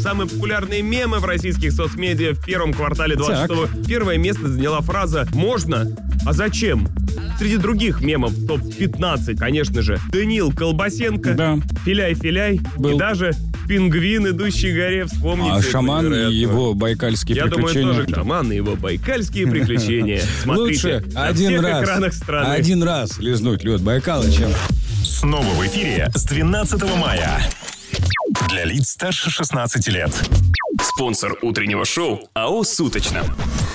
самые популярные мемы в российских соцмедиа в первом квартале 26-го. Первое место заняла фраза «Можно? А зачем?». Среди других мемов топ-15, конечно же, Даниил Колбасенко, Да. Филяй-филяй Был. и даже пингвин, идущий к горе, вспомните. А шаман и невероятно. его байкальские Я думаю, приключения. тоже шаман и его байкальские приключения. Смотрите Лучше на один всех раз, экранах страны. один раз лизнуть лед Байкала, чем... Снова в эфире с 12 мая. Для лиц старше 16 лет. Спонсор утреннего шоу АО «Суточно».